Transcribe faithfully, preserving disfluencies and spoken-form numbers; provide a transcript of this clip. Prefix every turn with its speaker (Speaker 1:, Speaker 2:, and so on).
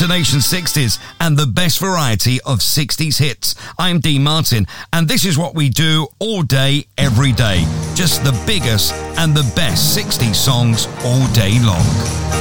Speaker 1: Destination sixties and the best variety of sixties hits. I'm Dean Martin, and this is what we do all day, every day. Just the biggest and the best sixties songs all day long.